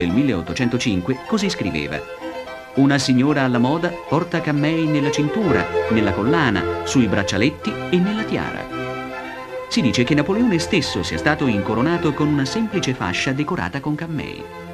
Nel 1805 così scriveva: una signora alla moda porta cammei nella cintura, nella collana, sui braccialetti e nella tiara. Si dice che Napoleone stesso sia stato incoronato con una semplice fascia decorata con cammei.